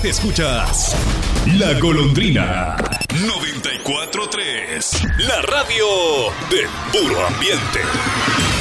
Escuchas La Golondrina 94.3, la radio del puro ambiente.